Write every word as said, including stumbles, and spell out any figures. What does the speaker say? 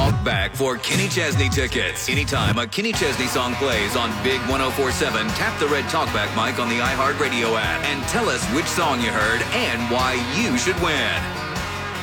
Talkback for Kenny Chesney tickets. Anytime a Kenny Chesney song plays on Big one oh four point seven, tap the red Talkback mic on the iHeartRadio app and tell us which song you heard and why you should win.